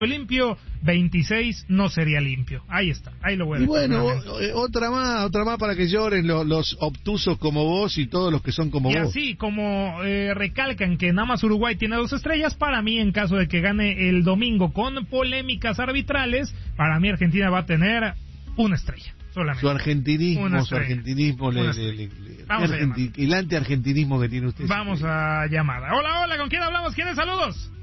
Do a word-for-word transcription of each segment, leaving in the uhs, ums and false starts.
limpio, veintiséis no sería limpio. Ahí está, ahí lo voy a decir. Y bueno, o, otra más, otra más para que lloren los, los obtusos como vos y todos los que son como y vos. Y así como eh, recalcan que nada más Uruguay tiene dos estrellas, para mí, en caso de que gane el domingo con polémicas arbitrales, para mí Argentina va a tener una estrella. Solamente. Su argentinismo, su argentinismo, le, le, le, Vamos argenti- el anti-argentinismo que tiene usted. Vamos a llamada. Hola, hola, ¿con quién hablamos? ¿Quiénes? Saludos.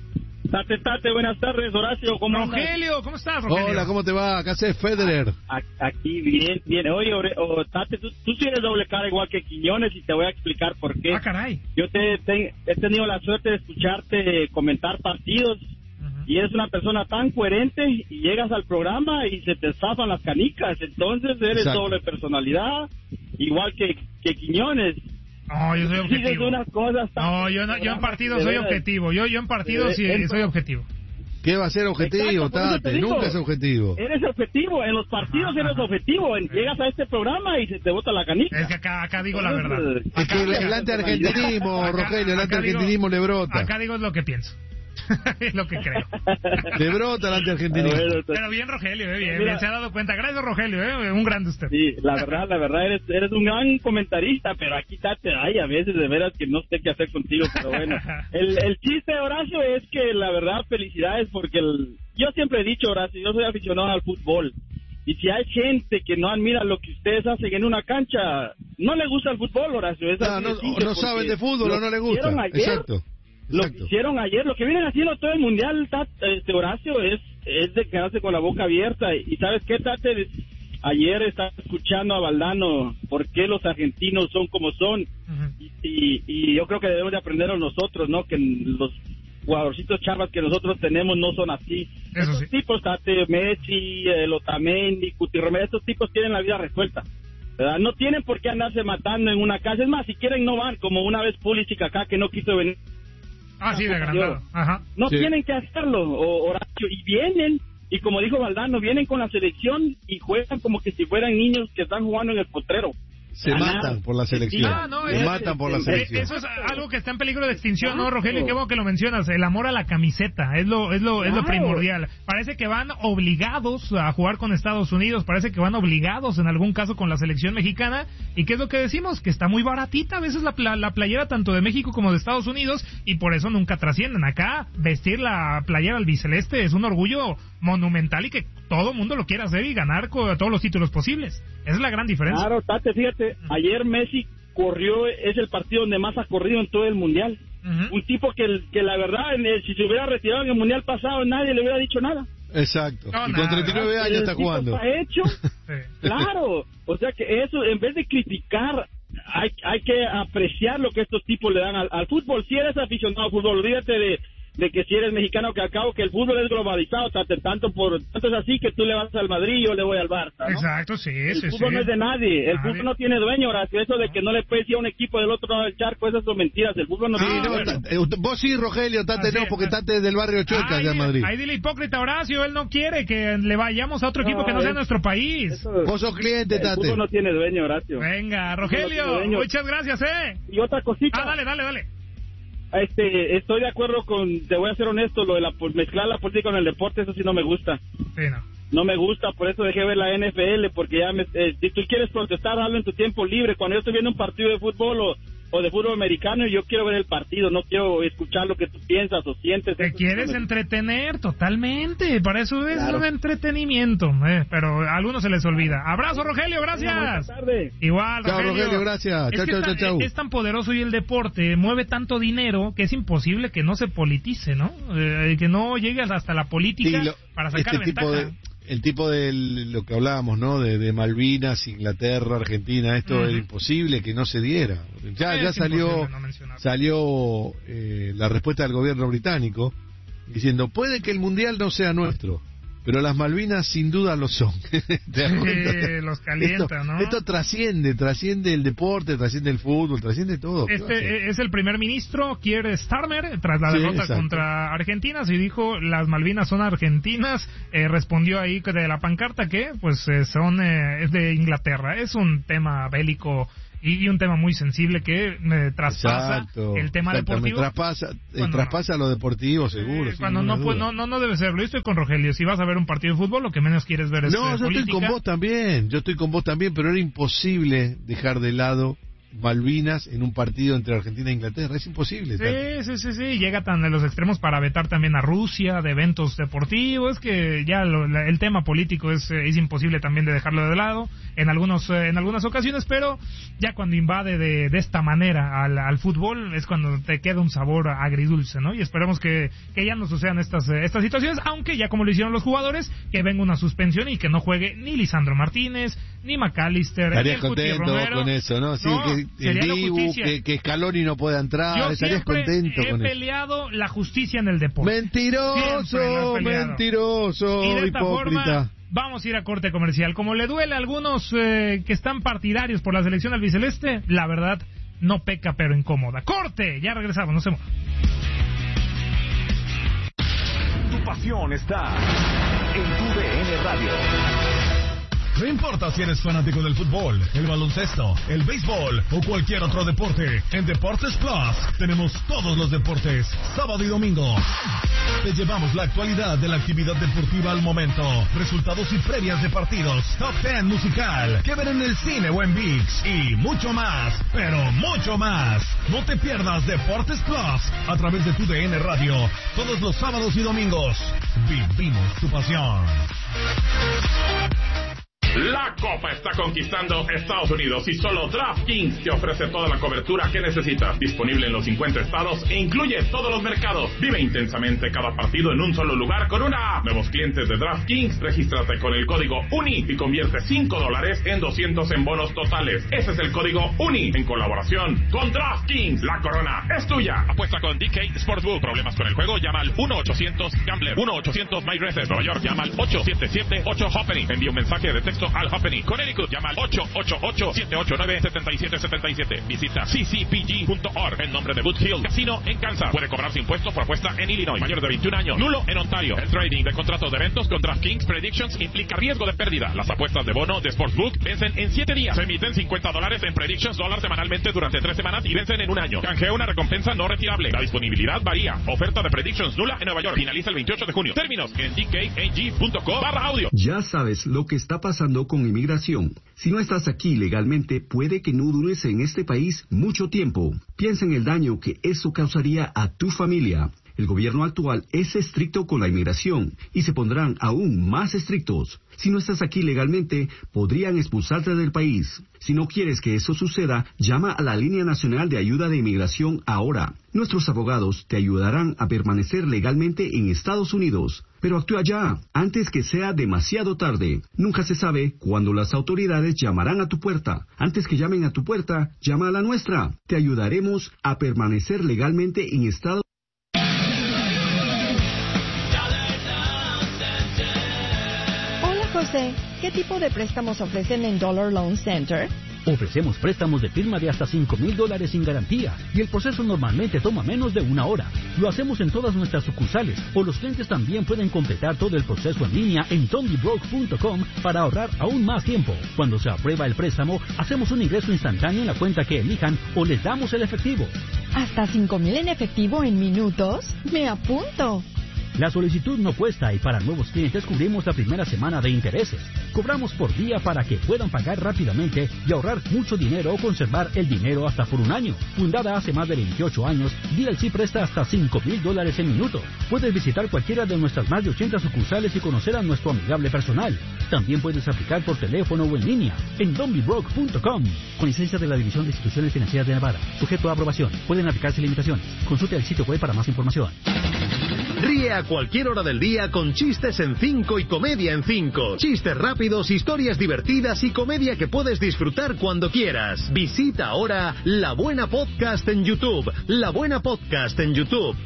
Tate, tate, buenas tardes, Horacio, ¿cómo andas? Rogelio, ¿cómo estás, Rogelio? Hola, ¿cómo te va? Acá haces Federer. Aquí bien, bien. Oye, oh, Tate, tú, tú tienes doble cara igual que Quiñones y te voy a explicar por qué. Ah, caray. Yo te, te he tenido la suerte de escucharte comentar partidos uh-huh. y eres una persona tan coherente y llegas al programa y se te zafan las canicas. Entonces eres Exacto. doble personalidad, igual que, que Quiñones. No, yo soy objetivo. Unas cosas no, yo no, yo en partido soy objetivo. Yo yo en partido sí soy objetivo. ¿Qué va a ser objetivo, Exacto, Tate? Nunca es objetivo. Eres objetivo. En los partidos ajá, eres ajá. objetivo. Llegas a este programa y se te bota la canica. Es que acá, acá digo la verdad. Acá, es que el, el anti-argentinismo, Rogelio, el anti-argentinismo le brota. Acá digo es lo que pienso. Es lo que creo. Le brota el anti-argentinismo. Bueno, Pero bien, Rogelio, eh, bien, bien, se ha dado cuenta. Gracias, Rogelio, eh, un grande usted. Sí, la verdad, la verdad, eres, eres un gran comentarista, pero aquí Tate, ay, a veces de veras que no sé qué hacer contigo, pero bueno. El, el chiste, Horacio, es que la verdad, felicidades, porque el, yo siempre he dicho, Horacio, yo soy aficionado al fútbol. Y si hay gente que no admira lo que ustedes hacen en una cancha, no le gusta el fútbol, Horacio. Es no, no, no saben de fútbol o no le gusta. Ayer, Exacto. Lo que hicieron ayer, lo que vienen haciendo todo el mundial, este Horacio, es es de quedarse con la boca abierta. Y ¿sabes qué, Tate? Ayer estaba escuchando a Valdano por qué los argentinos son como son. Uh-huh. y, y, y yo creo que debemos de aprenderlo nosotros, ¿no? Que los jugadorcitos chavas que nosotros tenemos no son así. Eso Estos sí. tipos, Tate, Messi, el Otamendi, Cuti Romero, estos tipos tienen la vida resuelta, ¿verdad? No tienen por qué andarse matando en una casa. Es más, si quieren no van, como una vez Pulisic acá que no quiso venir. Ah, sí, de agrandado. Ajá. No sí. tienen que hacerlo, Horacio, y vienen, y como dijo Valdano, vienen con la selección y juegan como que si fueran niños que están jugando en el potrero. Se Ganar. matan por la selección. Ah, no, se es, matan por la selección. Eso es algo que está en peligro de extinción, ¿no, Rogelio? Qué bueno que lo mencionas. El amor a la camiseta es lo es lo es lo primordial. Parece que van obligados a jugar con Estados Unidos. Parece que van obligados en algún caso con la selección mexicana. ¿Y qué es lo que decimos? Que está muy baratita a veces la, la, la playera tanto de México como de Estados Unidos y por eso nunca trascienden. Acá vestir la playera albiceleste es un orgullo monumental y que todo mundo lo quiere hacer y ganar con todos los títulos posibles. Esa es la gran diferencia. Claro, Tate, fíjate, ayer Messi corrió, es el partido donde más ha corrido en todo el Mundial. Uh-huh. Un tipo que, que la verdad, en el, si se hubiera retirado en el Mundial pasado, nadie le hubiera dicho nada. Exacto. No, y nada, con treinta y nueve años está jugando. Está hecho, sí. Claro. O sea que eso, en vez de criticar, hay, hay que apreciar lo que estos tipos le dan al, al fútbol. Si eres aficionado al fútbol, olvídate de... de que si eres mexicano, que acabo que el fútbol es globalizado, tanto, tanto por tanto es así que tú le vas al Madrid y yo le voy al Barça, ¿no? Exacto, sí, el sí, fútbol sí. no es de nadie, el nadie. fútbol no tiene dueño, Horacio, eso de que no le puedes ir a un equipo del otro lado del charco, esas son mentiras, el fútbol no sí, tiene no, dueño. T- vos sí, Rogelio, Tate así no, porque Tate es del barrio Chueca allá en Madrid. Ahí dile hipócrita Horacio, él no quiere que le vayamos a otro equipo no, que no sea es, nuestro país. Eso, vos sos cliente, Tate. El fútbol no tiene dueño, Horacio. Venga, Rogelio, no dueño. Muchas gracias, eh. Y otra cosita. Ah, dale, dale, dale. Este, estoy de acuerdo con, te voy a ser honesto, lo de la mezclar la política con el deporte, eso sí no me gusta. Sí, no. No me gusta, por eso dejé ver la N F L, porque ya me, eh, si tú quieres protestar, hazlo en tu tiempo libre. Cuando yo estoy viendo un partido de fútbol o, o de fútbol americano, yo quiero ver el partido, no quiero escuchar lo que tú piensas o sientes. Te quieres me... entretener totalmente, para eso es claro. Un entretenimiento, eh, pero a algunos se les olvida. Abrazo, Rogelio, gracias. Buenas tardes. Igual, chao, Rogelio. Rogelio, gracias. Es chao, chao, tan, chao. Es tan poderoso y el deporte mueve tanto dinero que es imposible que no se politice, ¿no? Eh, que no llegues hasta la política sí, lo, para sacar este ventaja. Tipo de... El tipo de lo que hablábamos, ¿no? De, de Malvinas, Inglaterra, Argentina, esto uh-huh. era imposible que no se diera. Ya, ya salió no salió eh, la respuesta del gobierno británico diciendo, puede que el mundial no sea nuestro, pero las Malvinas sin duda lo son. Sí, los calienta, esto, ¿no? Esto trasciende, trasciende el deporte, trasciende el fútbol, trasciende todo. Este claro. es el primer ministro, Keir Starmer, tras la sí, derrota exacto. contra Argentina, se dijo, las Malvinas son argentinas, eh, respondió ahí de la pancarta que, pues, eh, son, eh, es de Inglaterra. Es un tema bélico y, y un tema muy sensible que eh, traspasa Exacto, el tema deportivo. Traspasa, eh, traspasa no. lo deportivo, seguro. Eh, cuando no, pues, no, no, no debe serlo. Yo estoy con Rogelio. Si vas a ver un partido de fútbol, lo que menos quieres ver es No, eh, yo política. estoy con vos también. Yo estoy con vos también, pero era imposible dejar de lado Malvinas en un partido entre Argentina e Inglaterra, es imposible. Sí, sí, sí, sí, llega tan a los extremos para vetar también a Rusia de eventos deportivos, que ya lo, la, el tema político es, es imposible también de dejarlo de lado en algunos en algunas ocasiones, pero ya cuando invade de, de esta manera al, al fútbol es cuando te queda un sabor agridulce, ¿no? Y esperemos que, que ya no sucedan estas, estas situaciones, aunque ya como lo hicieron los jugadores, que venga una suspensión y que no juegue ni Lisandro Martínez, ni McAllister, Estarías contento Romero, con eso, ¿no? Sí, no, que el Dibu, que, que Scaloni no pueda entrar, yo estarías contento he con peleado eso. La justicia en el deporte. Mentiroso, mentiroso, y de esta hipócrita. Forma, vamos a ir a corte comercial. Como le duele a algunos eh, que están partidarios por la selección albiceleste, la verdad no peca pero incómoda. Corte, ya regresamos, no se muevan. Tu pasión está en tu D N Radio. No importa si eres fanático del fútbol, el baloncesto, el béisbol o cualquier otro deporte, en Deportes Plus tenemos todos los deportes, sábado y domingo. Te llevamos la actualidad de la actividad deportiva al momento, resultados y previas de partidos, top diez musical, que ver en el cine o en ViX y mucho más, pero mucho más. No te pierdas Deportes Plus a través de tu D N Radio, todos los sábados y domingos. Vivimos tu pasión. La Copa está conquistando Estados Unidos y solo DraftKings te ofrece toda la cobertura que necesitas. Disponible en los cincuenta estados e incluye todos los mercados. Vive intensamente cada partido en un solo lugar con una app. Nuevos clientes de DraftKings, regístrate con el código UNI y convierte cinco dólares en doscientos en bonos totales. Ese es el código UNI en colaboración con DraftKings. La corona es tuya. Apuesta con D K Sportsbook. Problemas con el juego, llama al uno ochocientos Gambler. uno ochocientos MyRaces. Nueva York, llama al ocho siete siete ocho Happening. Envía un mensaje de texto al Happening. Connecticut, llama al ocho ocho ocho siete ocho nueve siete siete siete siete. Visita c c p g punto org. El nombre de Boot Hill Casino en Kansas. Puede cobrarse impuestos por apuesta en Illinois. Mayor de veintiún años. Nulo en Ontario. El trading de contratos de eventos con DraftKings Predictions implica riesgo de pérdida. Las apuestas de bono de Sportsbook vencen en siete días. Se emiten cincuenta dólares en Predictions dólar semanalmente durante tres semanas y vencen en un año. Canjea una recompensa no retirable. La disponibilidad varía. Oferta de Predictions nula en Nueva York. Finaliza el veintiocho de junio. Términos en d k a g punto com barra audio. Ya sabes lo que está pasando con inmigración. Si no estás aquí legalmente, puede que no dures en este país mucho tiempo. Piensa en el daño que eso causaría a tu familia. El gobierno actual es estricto con la inmigración y se pondrán aún más estrictos. Si no estás aquí legalmente, podrían expulsarte del país. Si no quieres que eso suceda, llama a la Línea Nacional de Ayuda de Inmigración ahora. Nuestros abogados te ayudarán a permanecer legalmente en Estados Unidos. Pero actúa ya, antes que sea demasiado tarde. Nunca se sabe cuándo las autoridades llamarán a tu puerta. Antes que llamen a tu puerta, llama a la nuestra. Te ayudaremos a permanecer legalmente en Estados Unidos. José, ¿qué tipo de préstamos ofrecen en Dollar Loan Center? Ofrecemos préstamos de firma de hasta cinco mil dólares sin garantía y el proceso normalmente toma menos de una hora. Lo hacemos en todas nuestras sucursales o los clientes también pueden completar todo el proceso en línea en dondibroke punto com para ahorrar aún más tiempo. Cuando se aprueba el préstamo, hacemos un ingreso instantáneo en la cuenta que elijan o les damos el efectivo. ¿Hasta cinco mil en efectivo en minutos? ¡Me apunto! La solicitud no cuesta y para nuevos clientes cubrimos la primera semana de intereses. Cobramos por día para que puedan pagar rápidamente y ahorrar mucho dinero o conservar el dinero hasta por un año. Fundada hace más de veintiocho años, D L C presta hasta cinco mil dólares en minuto. Puedes visitar cualquiera de nuestras más de ochenta sucursales y conocer a nuestro amigable personal. También puedes aplicar por teléfono o en línea en dondibroke punto com. Con licencia de la División de Instituciones Financieras de Nevada. Sujeto a aprobación. Pueden aplicarse limitaciones. Consulte el sitio web para más información. Ríe a cualquier hora del día con chistes en cinco y comedia en cinco. Chistes rápidos, historias divertidas y comedia que puedes disfrutar cuando quieras. Visita ahora La Buena Podcast en YouTube. La Buena Podcast en YouTube.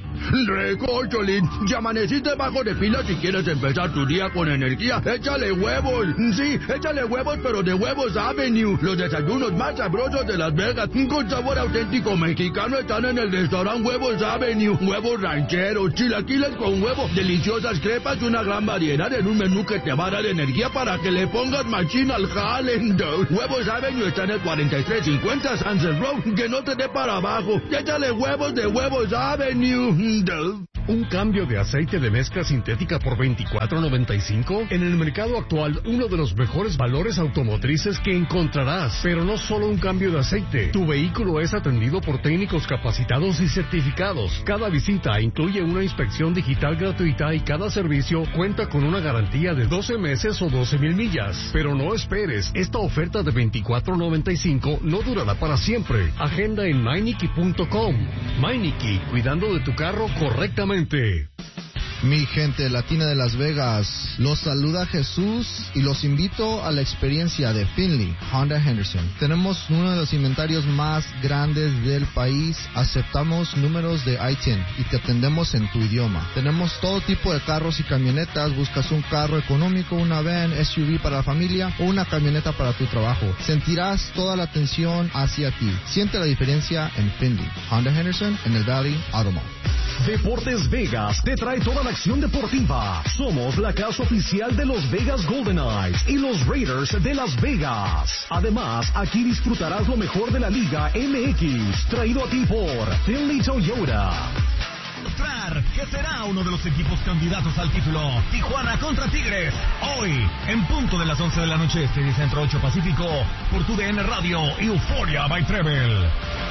Recórcholín, si amaneciste bajo de pila si quieres empezar tu día con energía, échale huevos. Sí, échale huevos, pero de Huevos Avenue. Los desayunos más sabrosos de Las Vegas, con sabor auténtico mexicano, están en el restaurante Huevos Avenue. Huevos rancheros, chilaquiles con huevo, deliciosas crepas y una gran variedad en un menú que te va a dar energía para que le pongas machín al jale. Huevos Avenue está en el cuarenta y tres cincuenta Sunset Road, que no te dé para abajo. Échale huevos de Huevos Avenue. ¿Un cambio de aceite de mezcla sintética por veinticuatro noventa y cinco? En el mercado actual, uno de los mejores valores automotrices que encontrarás. Pero no solo un cambio de aceite. Tu vehículo es atendido por técnicos capacitados y certificados. Cada visita incluye una inspección digital gratuita y cada servicio cuenta con una garantía de doce meses o doce mil millas. Pero no esperes, esta oferta de veinticuatro noventa y cinco no durará para siempre. Agenda en Meineke punto com. Meineke, cuidando de tu carro correctamente. Mi gente latina de Las Vegas, los saluda Jesús y los invito a la experiencia de Finley Honda Henderson. Tenemos uno de los inventarios más grandes del país, aceptamos números de I diez y te atendemos en tu idioma. Tenemos todo tipo de carros y camionetas, buscas un carro económico, una van, S U V para la familia o una camioneta para tu trabajo. Sentirás toda la atención hacia ti. Siente la diferencia en Finley Honda Henderson en el Valley Auto Mall. Deportes Vegas te trae toda la acción deportiva. Somos la casa oficial de los Vegas Golden Knights y los Raiders de Las Vegas. Además, aquí disfrutarás lo mejor de la Liga M X, traído a ti por Finley Toyota. Que será uno de los equipos candidatos al título. Tijuana contra Tigres. Hoy, en punto de las once de la noche, este y Centro ocho Pacífico, por tu D N Radio y Euphoria by Treble.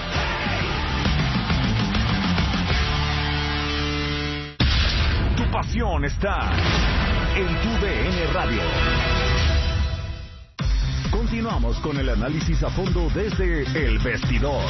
Tu pasión está en tu D N Radio. Continuamos con el análisis a fondo desde El Vestidor.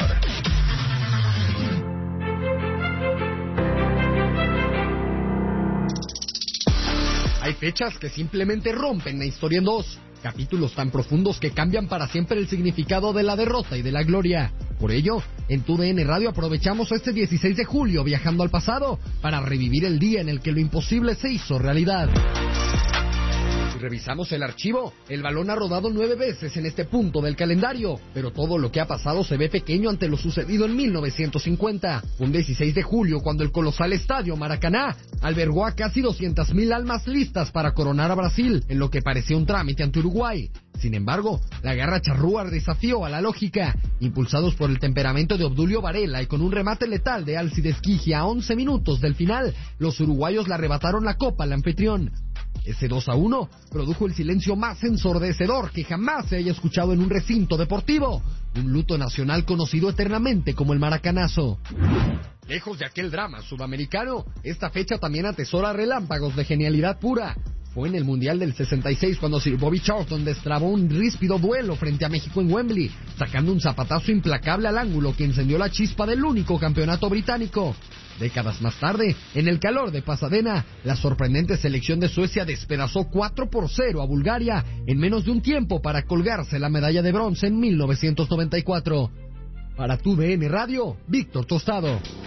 Hay fechas que simplemente rompen la historia en dos. Capítulos tan profundos que cambian para siempre el significado de la derrota y de la gloria. Por ello, en tu D N Radio aprovechamos este dieciséis de julio viajando al pasado para revivir el día en el que lo imposible se hizo realidad. Si revisamos el archivo, el balón ha rodado nueve veces en este punto del calendario, pero todo lo que ha pasado se ve pequeño ante lo sucedido en mil novecientos cincuenta, un dieciséis de julio cuando el colosal estadio Maracaná albergó a casi doscientas mil almas listas para coronar a Brasil en lo que parecía un trámite ante Uruguay. Sin embargo, la garra charrúa desafió a la lógica. Impulsados por el temperamento de Obdulio Varela y con un remate letal de Alcides Quigia a once minutos del final, los uruguayos le arrebataron la copa al anfitrión. Ese dos a uno produjo el silencio más ensordecedor que jamás se haya escuchado en un recinto deportivo. Un luto nacional conocido eternamente como el Maracanazo. Lejos de aquel drama sudamericano, esta fecha también atesora relámpagos de genialidad pura. Fue en el Mundial del sesenta y seis cuando Sir Bobby Charlton destrabó un ríspido duelo frente a México en Wembley, sacando un zapatazo implacable al ángulo que encendió la chispa del único campeonato británico. Décadas más tarde, en el calor de Pasadena, la sorprendente selección de Suecia despedazó cuatro por cero a Bulgaria en menos de un tiempo para colgarse la medalla de bronce en mil novecientos noventa y cuatro. Para tu D N Radio, Víctor Tostado.